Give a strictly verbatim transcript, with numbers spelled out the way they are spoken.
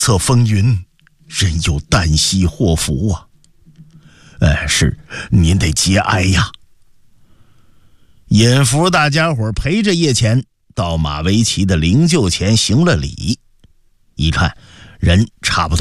测风云，人有旦夕祸福啊。哎，是，您得节哀呀。尹福大家伙陪着叶潜到马维奇的灵柩前行了礼，一看人差不多